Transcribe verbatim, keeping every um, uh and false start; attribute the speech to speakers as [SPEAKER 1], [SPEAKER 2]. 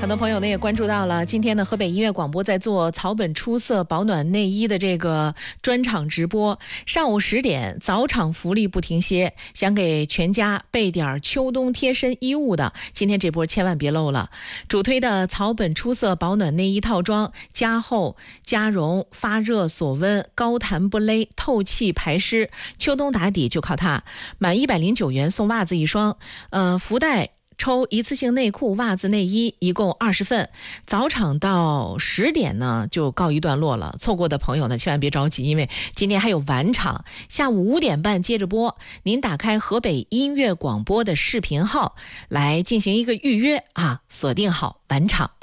[SPEAKER 1] 很多朋友呢也关注到了，今天呢河北音乐广播在做草本出色保暖内衣的这个专场直播，上午十点早场福利不停歇，想给全家备点秋冬贴身衣物的，今天这波千万别漏了。主推的草本出色保暖内衣套装，加厚、加绒、发热锁温、高弹不勒、透气排湿，秋冬打底就靠它。满一百零九元送袜子一双，呃，福袋抽一次性内裤、袜子、内衣，一共二十份。早场到十点呢就告一段落了，错过的朋友呢千万别着急，因为今天还有晚场，下午五点半接着播。您打开河北音乐广播的视频号来进行一个预约啊，锁定好晚场。